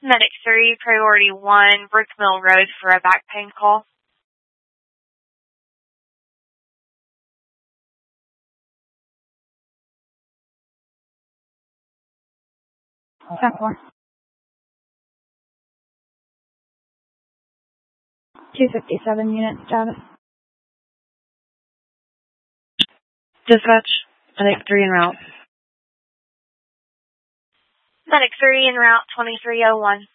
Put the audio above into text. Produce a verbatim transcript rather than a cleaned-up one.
Medic three, priority one, Brick Mill Road for a back pain call. ten four. two fifty-seven unit status. Dispatch, Medic three en route. Medic three en route, twenty-three oh one.